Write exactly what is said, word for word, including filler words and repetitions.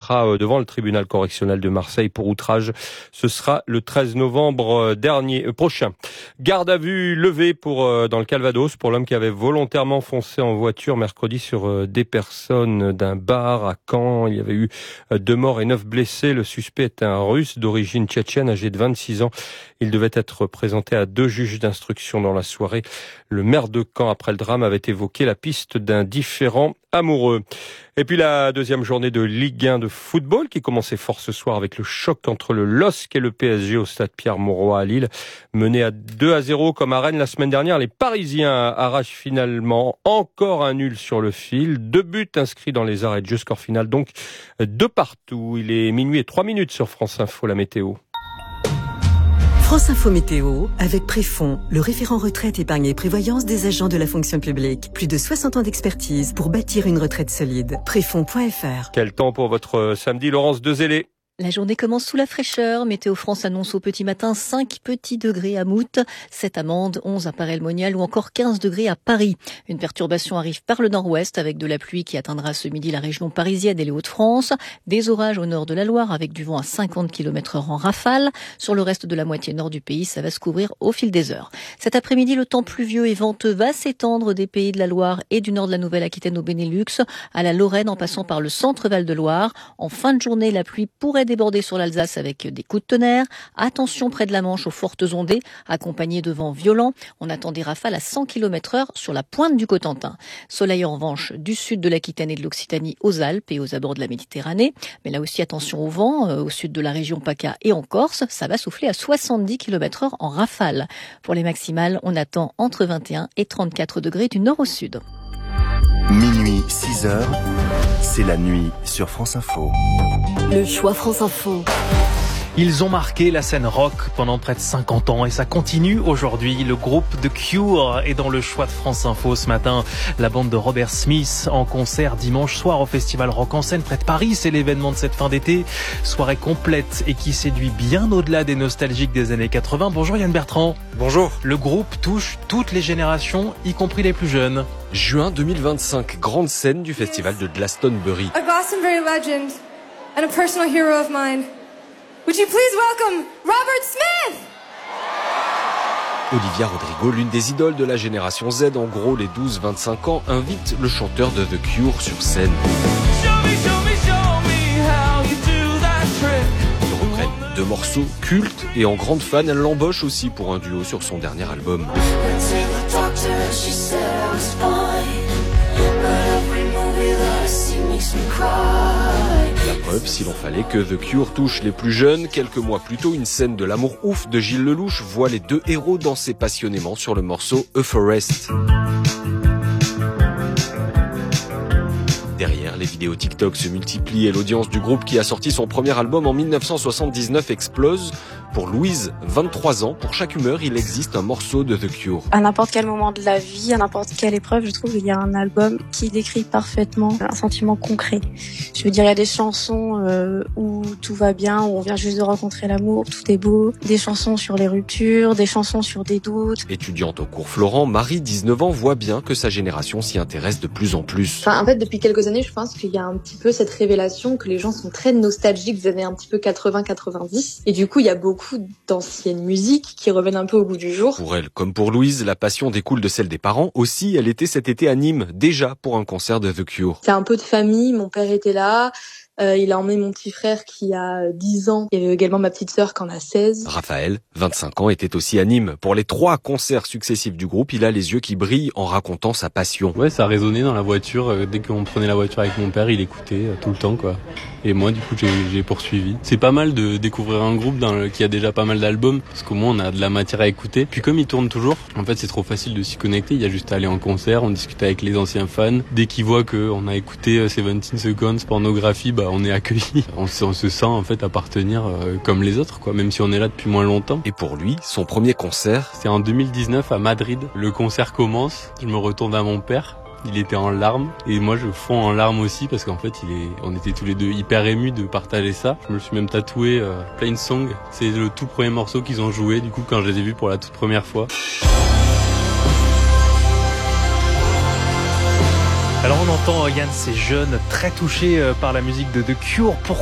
comparaîtra devant le tribunal correctionnel de Marseille pour outrage. Ce sera le treize novembre dernier, euh, prochain. Garde à vue levée pour, euh, dans le Calvados pour l'homme qui avait volontairement foncé en voiture mercredi sur euh, des personnes d'un bar à Caen. Il y avait eu euh, deux morts et neuf blessés. Le suspect est un Russe d'origine tchétchène âgé de vingt-six ans. Il devait être présenté à deux juges d'instruction dans la soirée. Le maire de Caen, après le drame, avait évoqué la piste d'un différend amoureux. Et puis la deuxième journée de Ligue un de football qui commençait fort ce soir avec le choc entre le L O S C et le P S G au stade Pierre-Mauroy à Lille. Mené à deux à zéro comme à Rennes la semaine dernière, les Parisiens arrachent finalement encore un nul sur le fil. Deux buts inscrits dans les arrêts de jeu, score final donc de partout. Il est minuit et trois minutes sur France Info, la météo. France Info Météo, avec Préfond, le référent retraite, épargne et prévoyance des agents de la fonction publique. Plus de soixante ans d'expertise pour bâtir une retraite solide. Préfond point F R. Quel temps pour votre samedi, Laurence Dezélé? La journée commence sous la fraîcheur. Météo France annonce au petit matin cinq petits degrés à Mout, sept à Mende, onze à Paray-le-Monial ou encore quinze degrés à Paris. Une perturbation arrive par le nord-ouest avec de la pluie qui atteindra ce midi la région parisienne et les Hauts-de-France. Des orages au nord de la Loire avec du vent à cinquante kilomètres heure en rafale. Sur le reste de la moitié nord du pays, ça va se couvrir au fil des heures. Cet après-midi, le temps pluvieux et venteux va s'étendre des pays de la Loire et du nord de la Nouvelle-Aquitaine au Benelux, à la Lorraine en passant par le centre Val de Loire. En fin de journée, la pluie pourrait déborder sur l'Alsace avec des coups de tonnerre. Attention près de la Manche aux fortes ondées, accompagnées de vents violents. On attend des rafales à cent kilomètres heure sur la pointe du Cotentin. Soleil en revanche du sud de l'Aquitaine et de l'Occitanie aux Alpes et aux abords de la Méditerranée. Mais là aussi attention au vent, euh, au sud de la région PACA et en Corse, ça va souffler à soixante-dix kilomètres heure en rafale. Pour les maximales, on attend entre vingt et un et trente-quatre degrés du nord au sud. Minuit, six heures, c'est la nuit sur France Info. Le choix France Info. Ils ont marqué la scène rock pendant près de cinquante ans et ça continue aujourd'hui. Le groupe The Cure est dans le choix de France Info ce matin. La bande de Robert Smith en concert dimanche soir au Festival Rock en Seine près de Paris. C'est l'événement de cette fin d'été. Soirée complète et qui séduit bien au-delà des nostalgiques des années quatre-vingts. Bonjour Yann Bertrand. Bonjour. Le groupe touche toutes les générations, y compris les plus jeunes. Juin deux mille vingt-cinq, grande scène du festival de Glastonbury. A Glastonbury legend and a personal hero of mine. Would you please welcome Robert Smith? Olivia Rodrigo, l'une des idoles de la génération Z, en gros les douze vingt-cinq ans, invite le chanteur de The Cure sur scène. Ils reprennent deux morceaux cultes et en grande fan, elle l'embauche aussi pour un duo sur son dernier album. La preuve, s'il en fallait, que The Cure touche les plus jeunes. Quelques mois plus tôt, une scène de l'amour ouf de Gilles Lelouch voit les deux héros danser passionnément sur le morceau A Forest. Derrière, les vidéos TikTok se multiplient et l'audience du groupe qui a sorti son premier album en dix-neuf cent soixante-dix-neuf explose. Pour Louise, vingt-trois ans, pour chaque humeur, il existe un morceau de The Cure. À n'importe quel moment de la vie, à n'importe quelle épreuve, je trouve qu'il y a un album qui décrit parfaitement un sentiment concret. Je veux dire, il y a des chansons euh, où tout va bien, où on vient juste de rencontrer l'amour, tout est beau. Des chansons sur les ruptures, des chansons sur des doutes. Étudiante au cours Florent, Marie, dix-neuf ans, voit bien que sa génération s'y intéresse de plus en plus. Enfin, en fait, depuis quelques années, je pense qu'il y a un petit peu cette révélation que les gens sont très nostalgiques des années un petit peu quatre-vingts quatre-vingt-dix. Et du coup, il y a beaucoup d'anciennes musiques qui reviennent un peu au goût du jour. Pour elle, comme pour Louise, la passion découle de celle des parents. Aussi, elle était cet été à Nîmes, déjà pour un concert de The Cure. C'est un peu de famille, mon père était là. Euh, il a emmené mon petit frère qui a dix ans. Il y avait également ma petite sœur qui en a seize. Raphaël, vingt-cinq ans, était aussi à Nîmes. Pour les trois concerts successifs du groupe, il a les yeux qui brillent en racontant sa passion. Ouais, ça résonnait dans la voiture. Dès qu'on prenait la voiture avec mon père, il écoutait tout le temps, quoi. Et moi, du coup, j'ai, j'ai poursuivi. C'est pas mal de découvrir un groupe dans le, qui a déjà pas mal d'albums, parce qu'au moins on a de la matière à écouter. Puis comme il tourne toujours, en fait, c'est trop facile de s'y connecter. Il y a juste à aller en concert, on discute avec les anciens fans. Dès qu'ils voient qu'on a écouté seventeen Seconds, Pornographie, bah on est accueillis. On se, on se sent en fait appartenir euh, comme les autres, quoi, même si on est là depuis moins longtemps. Et pour lui, son premier concert, c'est en deux mille dix-neuf à Madrid. Le concert commence, je me retourne à mon père. Il était en larmes et moi je fonds en larmes aussi parce qu'en fait il est, on était tous les deux hyper émus de partager ça. Je me suis même tatoué euh, Plain Song. C'est le tout premier morceau qu'ils ont joué du coup quand je les ai vus pour la toute première fois. Alors on entend Yann, ces jeunes très touchés par la musique de The Cure. Pourquoi